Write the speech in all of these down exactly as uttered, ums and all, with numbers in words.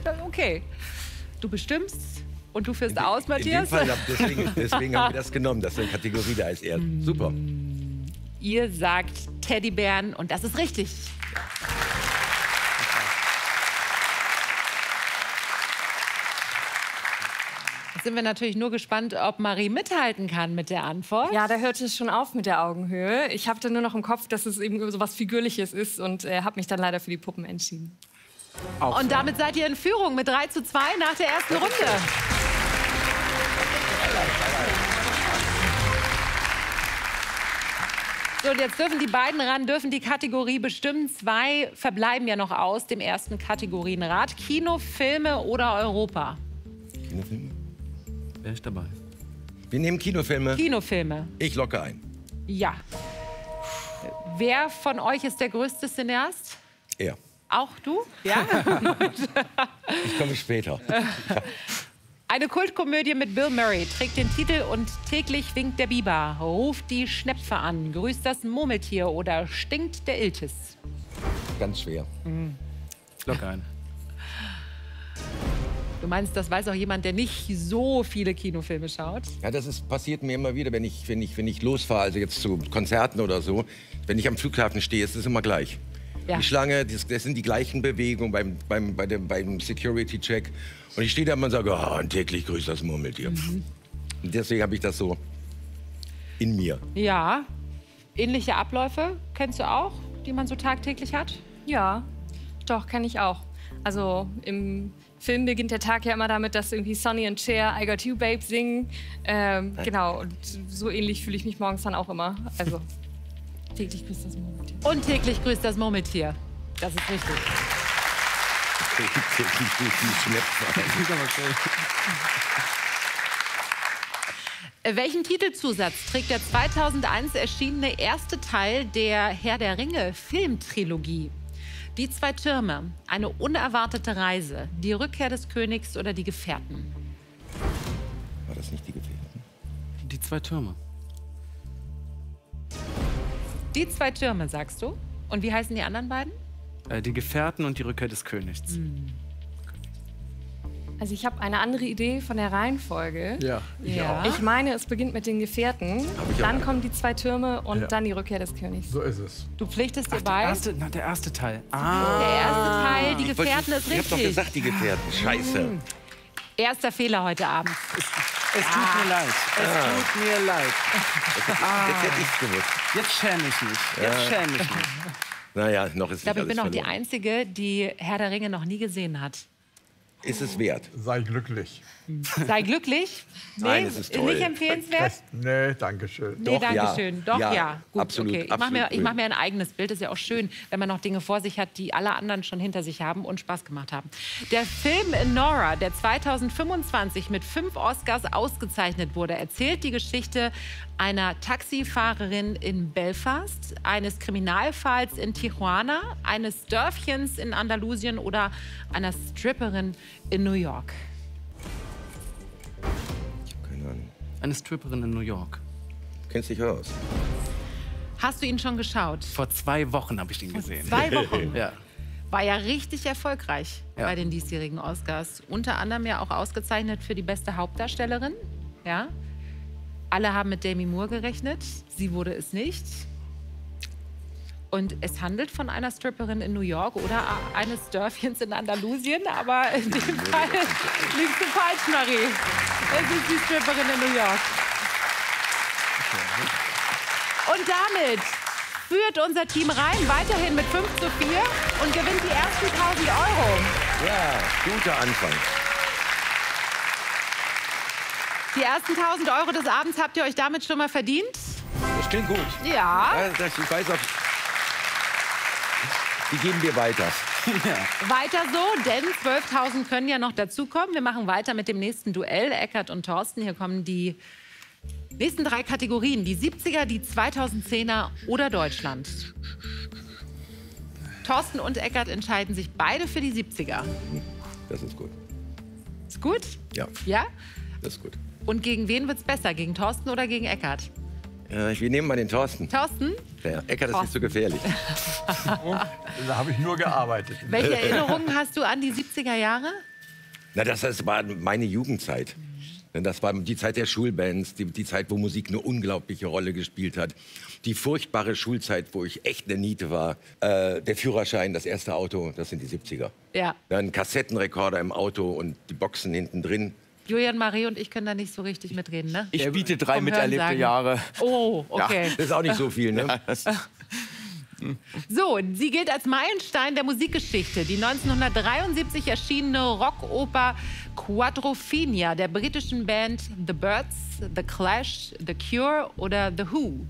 okay. Du bestimmst und du führst in aus, Matthias. In dem Fall, deswegen, deswegen haben wir das genommen, dass eine Kategorie da ist. Er. Super. Ihr sagt Teddybären und das ist richtig. Jetzt sind wir natürlich nur gespannt, ob Marie mithalten kann mit der Antwort. Ja, da hört es schon auf mit der Augenhöhe. Ich habe dann nur noch im Kopf, dass es eben so was Figürliches ist und äh, habe mich dann leider für die Puppen entschieden. Auch und damit seid ihr in Führung mit drei zu zwei nach der ersten Runde. So, und jetzt dürfen die beiden ran, dürfen die Kategorie bestimmen. Zwei verbleiben ja noch aus dem ersten Kategorienrat. Kino, Filme oder Europa? Kinofilme? Wäre ich dabei. Wir nehmen Kinofilme. Kinofilme. Ich locke ein. Ja. Wer von euch ist der größte Cineast? Er. Auch du? Ja. Ich komme später. Eine Kultkomödie mit Bill Murray trägt den Titel Und täglich winkt der Biber, ruft die Schnepfe an, grüßt das Murmeltier oder stinkt der Iltis? Ganz schwer. Mhm. Lock ein. Du meinst, das weiß auch jemand, der nicht so viele Kinofilme schaut? Ja, das ist, passiert mir immer wieder, wenn ich, wenn, ich, wenn ich losfahre, also jetzt zu Konzerten oder so. Wenn ich am Flughafen stehe, ist es immer gleich. Ja. Die Schlange, das, das sind die gleichen Bewegungen beim, beim, bei dem, beim Security-Check. Und ich stehe da und sage, oh, und täglich grüßt das Murmeltier. Mhm. Und deswegen habe ich das so in mir. Ja. Ähnliche Abläufe kennst du auch, die man so tagtäglich hat? Ja, doch, kenne ich auch. Also im Film beginnt der Tag ja immer damit, dass irgendwie Sonny und Cher I Got You Babe singen. Ähm, genau, und so ähnlich fühle ich mich morgens dann auch immer. Also täglich grüßt das Murmeltier. Und täglich grüßt das Murmeltier. Das ist richtig. Täglich grüßt die Schnepfe. Welchen Titelzusatz trägt der zweitausendeins erschienene erste Teil der Herr der Ringe Filmtrilogie? Die zwei Türme, eine unerwartete Reise, die Rückkehr des Königs oder die Gefährten? War das nicht die Gefährten? Die zwei Türme. Die zwei Türme, sagst du? Und wie heißen die anderen beiden? Äh, die Gefährten und die Rückkehr des Königs. Hm. Also ich habe eine andere Idee von der Reihenfolge. Ja, ich Ja. auch. Ich meine, es beginnt mit den Gefährten, dann kommen die zwei Türme und Ja. dann die Rückkehr des Königs. So ist es. Du pflichtest dir Ach, der, bei? erste, na, der erste Teil. Ah. Der erste Teil, die Ich wollte- Gefährten, ist Ich hab doch richtig. gesagt, die Gefährten. Scheiße. Erster Fehler heute Abend. Es tut mir leid. Es tut mir leid. Jetzt hätte ich's gewusst. Jetzt schäme ich mich. Jetzt schäme ich mich. Naja, noch ist Ich glaube, ich nicht bin alles auch die verloren. Einzige, die Herr der Ringe noch nie gesehen hat. Ist es wert? Sei glücklich. Sei glücklich. Nee, Nein, es ist toll. nicht empfehlenswert. Nee, danke schön. Nee, Doch, danke ja. schön. Doch, ja. Ja, Gut, absolut, okay. Ich mache mir, absolut ich mach grün. mir ein eigenes Bild. Ist ja auch schön, wenn man noch Dinge vor sich hat, die alle anderen schon hinter sich haben und Spaß gemacht haben. Der Film Nora, der zweitausendfünfundzwanzig mit fünf Oscars ausgezeichnet wurde, erzählt die Geschichte einer Taxifahrerin in Belfast, eines Kriminalfalls in Tijuana, eines Dörfchens in Andalusien oder einer Stripperin in New York. Keine Ahnung. Eine Stripperin in New York. Kennst dich aus? Hast du ihn schon geschaut? Vor zwei Wochen habe ich den gesehen. Zwei Wochen. Ja. War ja richtig erfolgreich Ja. bei den diesjährigen Oscars. Unter anderem ja auch ausgezeichnet für die beste Hauptdarstellerin. Ja. Alle haben mit Demi Moore gerechnet. Sie wurde es nicht. Und es handelt von einer Stripperin in New York oder eines Dörfchens in Andalusien. Aber in dem Fall liegst du falsch, Marie. Es ist die Stripperin in New York. Und damit führt unser Team rein, weiterhin mit fünf zu vier und gewinnt die ersten tausend Euro. Ja, guter Anfang. Die ersten tausend Euro des Abends habt ihr euch damit schon mal verdient? Das klingt gut. Ja. Ja, das, ich weiß auch. Die geben wir weiter. Weiter so, denn zwölftausend können ja noch dazukommen. Wir machen weiter mit dem nächsten Duell. Eckart und Thorsten, hier kommen die nächsten drei Kategorien. Die siebziger, die zweitausendzehner oder Deutschland. Thorsten und Eckart entscheiden sich beide für die siebziger. Das ist gut. Ist gut? Ja, Ja? das ist gut. Und gegen wen wird's besser? Gegen Thorsten oder gegen Eckart? Äh, wir nehmen mal den Thorsten. Thorsten? Ja, Eckart ist nicht so gefährlich. Da habe ich nur gearbeitet. Welche Erinnerungen hast du an die siebziger Jahre? Na, das, das war meine Jugendzeit. Das war die Zeit der Schulbands, die, die Zeit, wo Musik eine unglaubliche Rolle gespielt hat. Die furchtbare Schulzeit, wo ich echt eine Niete war. Äh, der Führerschein, das erste Auto, das sind die siebziger. Ja. Dann Kassettenrekorder im Auto und die Boxen hinten drin. Julian, Marie und ich können da nicht so richtig mitreden, ne? Ich biete drei Vom miterlebte Hörensagen. Jahre. Oh, okay. Das ist auch nicht so viel, ne? Ja, das So, sie gilt als Meilenstein der Musikgeschichte. Die neunzehnhundertdreiundsiebzig erschienene Rockoper Quadrophenia der britischen Band The Byrds, The Clash, The Cure oder The Who.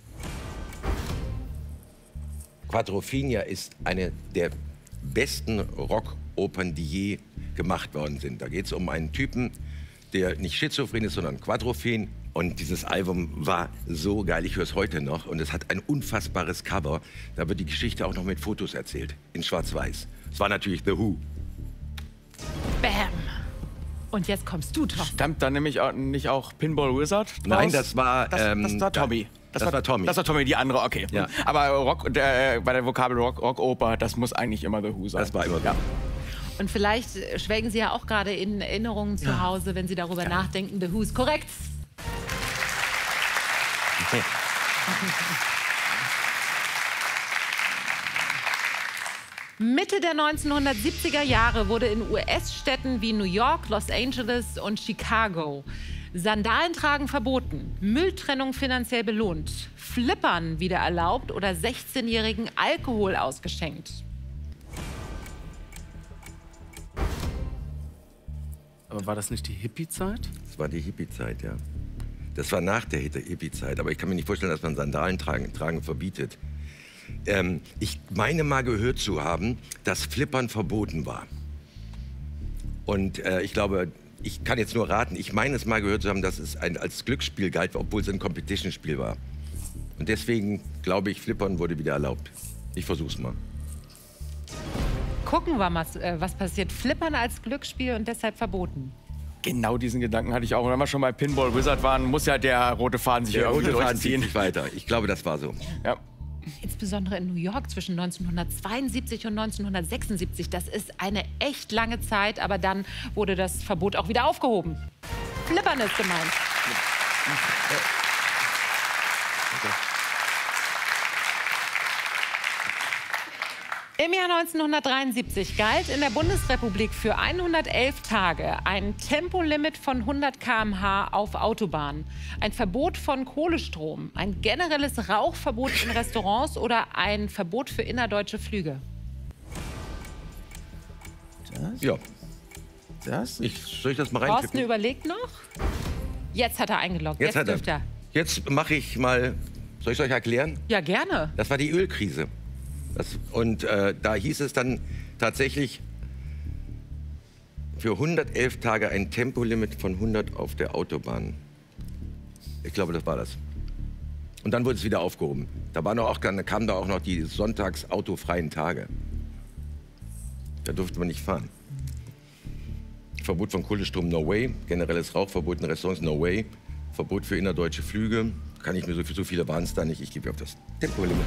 Quadrophenia ist eine der besten Rockopern, die je gemacht worden sind. Da geht es um einen Typen, der nicht schizophren ist, sondern quadrophen. Und dieses Album war so geil, ich höre es heute noch. Und es hat ein unfassbares Cover. Da wird die Geschichte auch noch mit Fotos erzählt, in schwarz-weiß. Es war natürlich The Who. Bam! Und jetzt kommst du, Tom. Stammt da nämlich auch, nicht auch Pinball Wizard draus? Nein, das war... Das, ähm, das war Tommy. Das, das war Tommy. Das war Tommy, die andere, okay. Ja. Aber Rock, der, bei der Vokabel Rock, Rockoper, das muss eigentlich immer The Who sein. Das war immer ja. Und vielleicht schwelgen Sie ja auch gerade in Erinnerungen zu Ja. Hause, wenn Sie darüber ja. nachdenken. The Who ist korrekt. Mitte der neunzehnhundertsiebziger Jahre wurde in U S-Städten wie New York, Los Angeles und Chicago Sandalentragen verboten, Mülltrennung finanziell belohnt, Flippern wieder erlaubt oder sechzehnjährigen Alkohol ausgeschenkt. Aber war das nicht die Hippie-Zeit? Das war die Hippie-Zeit, ja. Das war nach der Hippie-Zeit. Aber ich kann mir nicht vorstellen, dass man Sandalen tragen, tragen verbietet. Ähm, ich meine mal gehört zu haben, dass Flippern verboten war. Und äh, ich glaube, ich kann jetzt nur raten, ich meine es mal gehört zu haben, dass es ein, als Glücksspiel galt, obwohl es ein Competition-Spiel war. Und deswegen glaube ich, Flippern wurde wieder erlaubt. Ich versuch's mal. Gucken wir mal, was passiert. Flippern als Glücksspiel und deshalb verboten. Genau diesen Gedanken hatte ich auch. Und wenn wir schon bei Pinball Wizard waren, muss ja der rote Faden sich Der irgendwie rote Faden zieht durchziehen. sich weiter. Ich glaube, das war so. Ja. Insbesondere in New York zwischen neunzehnhundertzweiundsiebzig und neunzehnhundertsechsundsiebzig. Das ist eine echt lange Zeit, aber dann wurde das Verbot auch wieder aufgehoben. Flippern ist gemeint. Im Jahr neunzehnhundertdreiundsiebzig galt in der Bundesrepublik für hundertelf Tage ein Tempolimit von hundert Kilometer pro Stunde auf Autobahnen, ein Verbot von Kohlestrom, ein generelles Rauchverbot in Restaurants oder ein Verbot für innerdeutsche Flüge. Das? Ja. Das? Ich, soll ich das mal Thorsten reintippen? überlegt noch. Jetzt hat er eingeloggt. Jetzt, Jetzt, hat er. dürft er. Jetzt mache ich mal... Soll ich es euch erklären? Ja, gerne. Das war die Ölkrise. Das, und äh, da hieß es dann tatsächlich für hundertelf Tage ein Tempolimit von hundert auf der Autobahn. Ich glaube, das war das. Und dann wurde es wieder aufgehoben. Da waren auch, dann kamen da auch noch die sonntags autofreien Tage. Da durfte man nicht fahren. Verbot von Kohlestrom, no way. Generelles Rauchverbot in Restaurants, no way. Verbot für innerdeutsche Flüge. Kann ich mir so, so viele waren es da nicht. Ich gebe auf das Tempolimit.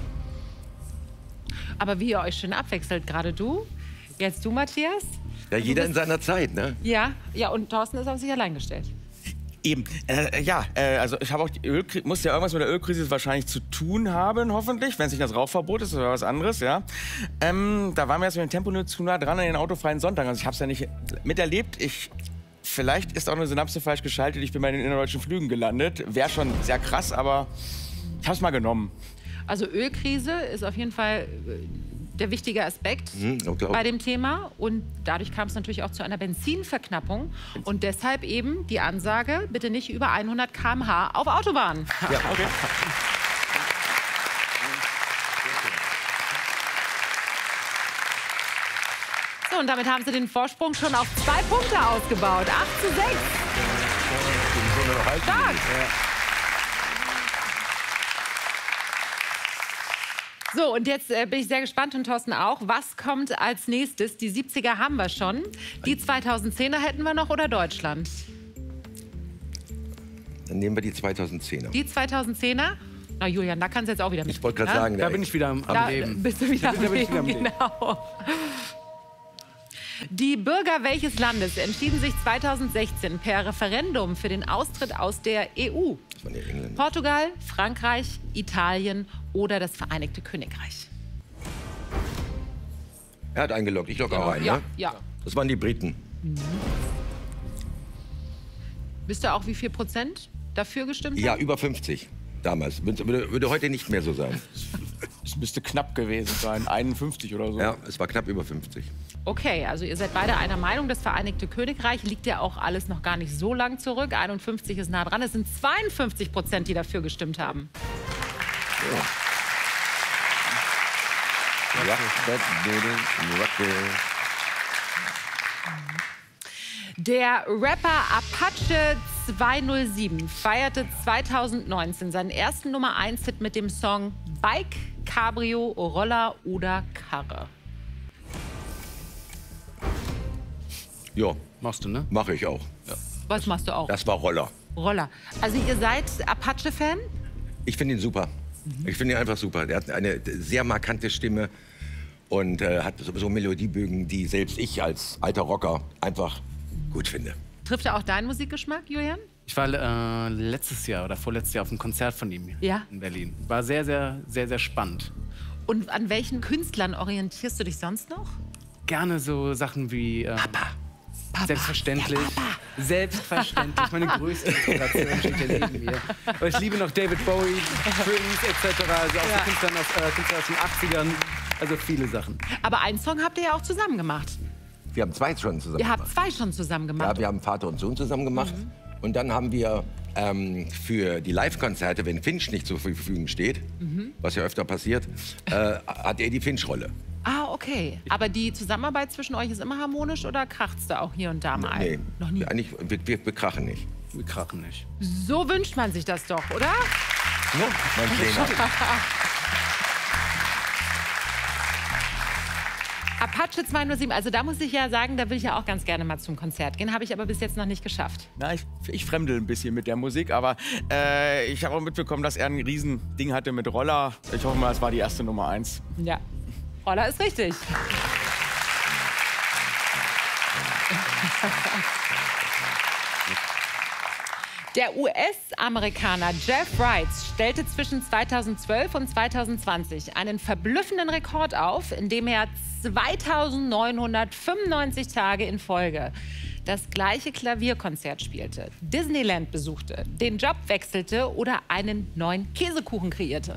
Aber wie ihr euch schön abwechselt, gerade du, jetzt du, Matthias. Ja, jeder in seiner Zeit, ne? Ja, ja, und Thorsten ist auf sich allein gestellt. Eben. Äh, ja, äh, also ich habe auch die Ölkrise, muss ja irgendwas mit der Ölkrise wahrscheinlich zu tun haben, hoffentlich, wenn es nicht das Rauchverbot ist oder was anderes, ja. Ähm, da waren wir jetzt mit dem Tempo nur zu nah dran an den autofreien Sonntagen. Also ich habe es ja nicht miterlebt. Ich, vielleicht ist auch eine Synapse falsch geschaltet. Ich bin bei den innerdeutschen Flügen gelandet. Wäre schon sehr krass, aber ich habe es mal genommen. Also Ölkrise ist auf jeden Fall der wichtige Aspekt Mhm, bei dem Thema. Und dadurch kam es natürlich auch zu einer Benzinverknappung. Und deshalb eben die Ansage, bitte nicht über hundert Kilometer pro Stunde auf Autobahnen. Ja, okay. So, und damit haben sie den Vorsprung schon auf zwei Punkte ausgebaut. acht zu sechs. Stark. So, und jetzt äh, bin ich sehr gespannt und Thorsten auch. Was kommt als nächstes? Die siebziger haben wir schon. Die zweitausendzehner hätten wir noch oder Deutschland? Dann nehmen wir die zweitausendzehner. Die zweitausendzehner? Na Julian, da kannst du jetzt auch wieder mit. Ich wollte gerade ne? sagen, Da bin ich wieder am, am Da Leben. bist du wieder Da am bin ich wieder am Leben, Leben. genau. Die Bürger welches Landes entschieden sich zweitausendsechzehn per Referendum für den Austritt aus der E U? Das waren die Engländer. Portugal, Frankreich, Italien oder das Vereinigte Königreich? Er hat eingeloggt, ich logge auch ein, Ja, ne? ja. Das waren die Briten. Wisst ihr auch, wie viel Prozent dafür gestimmt Ja, haben? über fünfzig damals. Würde, würde heute nicht mehr so sein. Es müsste knapp gewesen sein, einundfünfzig oder so. Ja, es war knapp über fünfzig. Okay, also ihr seid beide einer Meinung. Das Vereinigte Königreich liegt ja auch alles noch gar nicht so lang zurück. einundfünfzig ist nah dran. Es sind zweiundfünfzig Prozent, die dafür gestimmt haben. Ja. Der Rapper Apache zweihundertsieben feierte zweitausendneunzehn seinen ersten Nummer eins Hit mit dem Song Bike, Cabrio, Roller oder Karre. Ja, Machst du, ne? mache ich auch. Was machst du auch? Das war Roller. Roller. Also ihr seid Apache-Fan? Ich finde ihn super. Ich finde ihn einfach super. Der hat eine sehr markante Stimme und äh, hat so, so Melodiebögen, die selbst ich als alter Rocker einfach gut finde. Trifft er auch deinen Musikgeschmack, Julian? Ich war äh, letztes Jahr oder vorletztes Jahr auf einem Konzert von ihm Ja. in Berlin. War sehr, sehr, sehr, sehr spannend. Und an welchen Künstlern orientierst du dich sonst noch? Gerne so Sachen wie... Äh, Papa. Selbstverständlich. Selbstverständlich. Meine größte Inspiration steht hier neben mir. Aber ich liebe noch David Bowie, Prince et cetera. Also auch Ja. so Künstler aus, äh, Künstler aus den achtzigern. Also viele Sachen. Aber einen Song habt ihr ja auch zusammen gemacht. Wir haben zwei schon zusammen Ihr habt gemacht. zwei schon zusammen gemacht. Ja, wir haben Vater und Sohn zusammen gemacht. Mhm. Und dann haben wir ähm, für die Live-Konzerte, wenn Finch nicht zur Verfügung steht, Mhm. was ja öfter passiert, äh, hat er die Finch-Rolle. Ah, okay. Aber die Zusammenarbeit zwischen euch ist immer harmonisch oder kracht's da auch hier und da mal? Nee, Noch nie. Eigentlich, wir, wir bekrachen nicht. Wir krachen nicht. So wünscht man sich das doch, oder? Ne? Mein Trainer. Apache zweihundertsieben, also da muss ich ja sagen, da will ich ja auch ganz gerne mal zum Konzert gehen. Habe ich aber bis jetzt noch nicht geschafft. Na, ich, ich fremdel ein bisschen mit der Musik, aber äh, ich habe auch mitbekommen, dass er ein Riesending hatte mit Roller. Ich hoffe mal, es war die erste Nummer eins. Ja. Roller ist richtig. Der U S-Amerikaner Jeff Wright stellte zwischen zweitausendzwölf und zweitausendzwanzig einen verblüffenden Rekord auf, indem er zweitausendneunhundertfünfundneunzig Tage in Folge das gleiche Klavierkonzert spielte, Disneyland besuchte, den Job wechselte oder einen neuen Käsekuchen kreierte.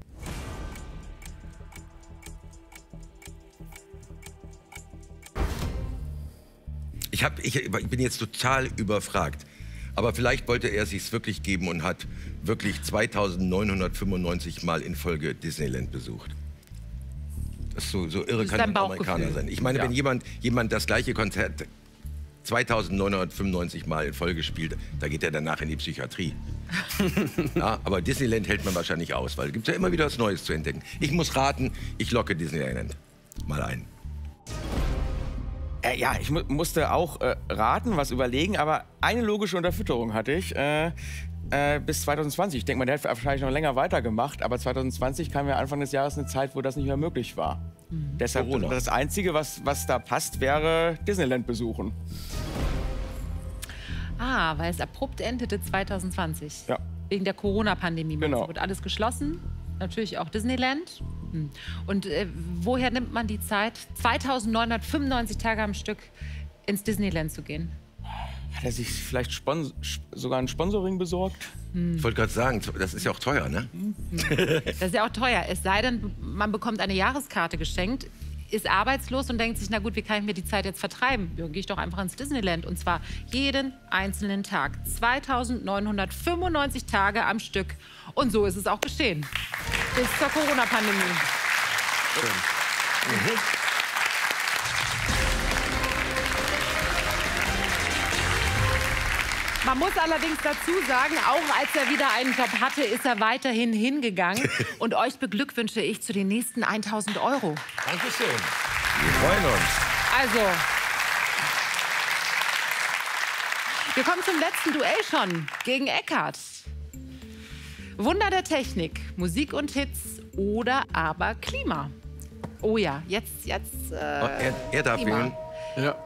Ich, hab, ich, ich bin jetzt total überfragt. Aber vielleicht wollte er es sich wirklich geben und hat wirklich zweitausendneunhundertfünfundneunzig Mal in Folge Disneyland besucht. Das ist so, so irre ist kann dein ein Amerikaner Bauchgefühl. sein. Ich meine, Ja. wenn jemand, jemand das gleiche Konzert zweitausendneunhundertfünfundneunzig Mal in Folge spielt, da geht er danach in die Psychiatrie. Ja, aber Disneyland hält man wahrscheinlich aus, weil es gibt ja immer wieder was Neues zu entdecken. Ich muss raten, ich locke Disneyland mal ein. Äh, ja, ich mu musste auch äh, raten, was überlegen, aber eine logische Unterfütterung hatte ich. Äh, äh, bis zweitausendzwanzig. Ich denke mal, der hat wahrscheinlich noch länger weitergemacht, aber zweitausendzwanzig kam ja Anfang des Jahres eine Zeit, wo das nicht mehr möglich war. Mhm. Deshalb Corona. das Einzige, was, was da passt, wäre Disneyland besuchen. Ah, weil es abrupt endete zweitausendzwanzig. Ja. Wegen der Corona-Pandemie. Genau. Es wird alles geschlossen. Natürlich auch Disneyland. Hm. Und äh, woher nimmt man die Zeit, zweitausendneunhundertfünfundneunzig Tage am Stück ins Disneyland zu gehen? Hat er sich vielleicht spon sogar ein Sponsoring besorgt? Ich wollte gerade sagen, das ist ja auch teuer, ne? Das ist ja auch teuer. Es sei denn, man bekommt eine Jahreskarte geschenkt, ist arbeitslos und denkt sich, na gut, wie kann ich mir die Zeit jetzt vertreiben? Ja, gehe ich doch einfach ins Disneyland. Und zwar jeden einzelnen Tag. zweitausendneunhundertfünfundneunzig Tage am Stück. Und so ist es auch geschehen. Bis zur Corona-Pandemie. Mhm. Man muss allerdings dazu sagen, auch als er wieder einen Job hatte, ist er weiterhin hingegangen. Und euch beglückwünsche ich zu den nächsten tausend Euro. Dankeschön. Wir freuen uns. Also, wir kommen zum letzten Duell schon gegen Eckart. Wunder der Technik, Musik und Hits oder aber Klima. Oh ja, jetzt, jetzt. Äh, Oh, er, er darf Klima. wählen. Ja.